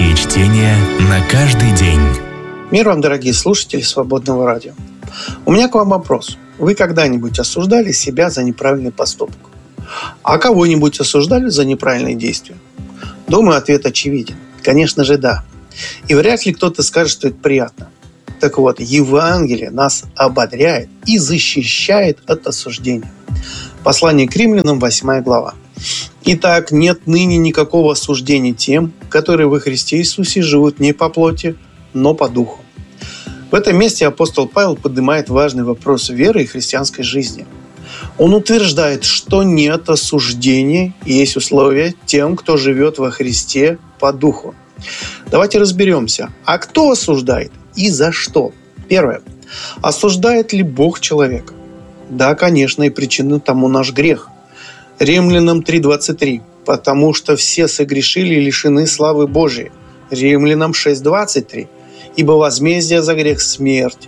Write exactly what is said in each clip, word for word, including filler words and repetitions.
Библейские чтения на каждый день. Мир вам, дорогие слушатели Свободного радио. У меня к вам вопрос. Вы когда-нибудь осуждали себя за неправильный поступок? А кого-нибудь осуждали за неправильные действия? Думаю, ответ очевиден. Конечно же, да. И вряд ли кто-то скажет, что это приятно. Так вот, Евангелие нас ободряет и защищает от осуждения. Послание к Римлянам, восьмая глава. «Итак, нет ныне никакого осуждения тем, которые во Христе Иисусе живут не по плоти, но по духу». В этом месте апостол Павел поднимает важный вопрос веры и христианской жизни. Он утверждает, что нет осуждения и есть условия тем, кто живет во Христе по духу. Давайте разберемся. А кто осуждает и за что? Первое. Осуждает ли Бог человека? Да, конечно, и причина тому наш грех. Римлянам три двадцать три. «Потому что все согрешили и лишены славы Божией». Римлянам шесть двадцать три. «Ибо возмездие за грех – смерть».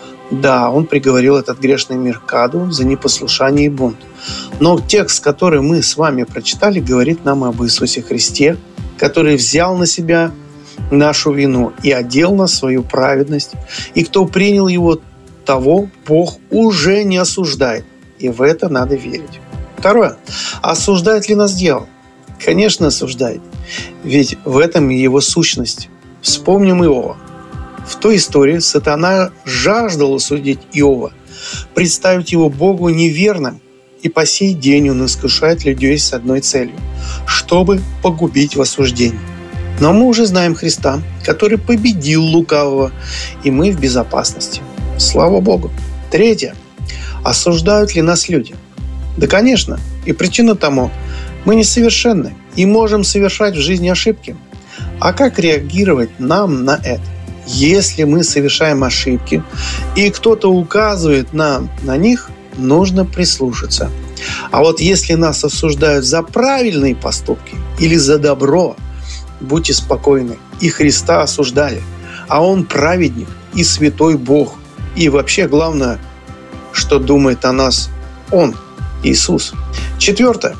Да, он приговорил этот грешный мир к аду за непослушание и бунт. Но текст, который мы с вами прочитали, говорит нам об Иисусе Христе, который взял на себя нашу вину и одел на свою праведность. И кто принял его, того Бог уже не осуждает. И в это надо верить. Второе. Осуждает ли нас дьявол? Конечно, осуждает. Ведь в этом и его сущность. Вспомним Иова. В той истории сатана жаждал осудить Иова, представить его Богу неверным, и по сей день он искушает людей с одной целью – чтобы погубить в осуждении. Но мы уже знаем Христа, который победил лукавого, и мы в безопасности. Слава Богу! Третье. Осуждают ли нас люди? Да, конечно. И причина тому – мы несовершенны и можем совершать в жизни ошибки. А как реагировать нам на это? Если мы совершаем ошибки, и кто-то указывает нам на них, нужно прислушаться. А вот если нас осуждают за правильные поступки или за добро, будьте спокойны. И Христа осуждали, а Он праведник и святой Бог. И вообще главное, что думает о нас Он, Иисус. Четвертое.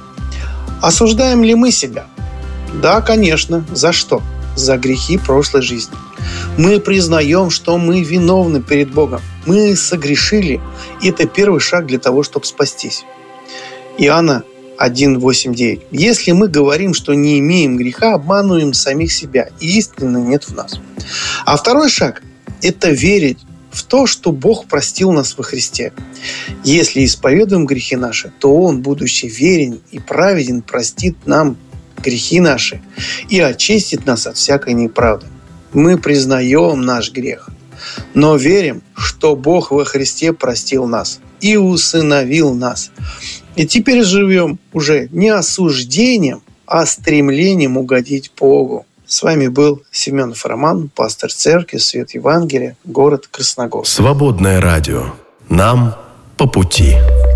Осуждаем ли мы себя? Да, конечно. За что? За грехи прошлой жизни. Мы признаем, что мы виновны перед Богом. Мы согрешили. И это первый шаг для того, чтобы спастись. Иоанна один восемь девять. Если мы говорим, что не имеем греха, обманываем самих себя, и истины нет в нас. А второй шаг – это верить в то, что Бог простил нас во Христе. Если исповедуем грехи наши, то Он, будучи верен и праведен, простит нам грехи наши и очистит нас от всякой неправды. Мы признаем наш грех, но верим, что Бог во Христе простил нас и усыновил нас. И теперь живем уже не осуждением, а стремлением угодить Богу. С вами был Семенов Роман, пастор церкви Свет Евангелия, город Красногорск. Свободное радио. Нам по пути.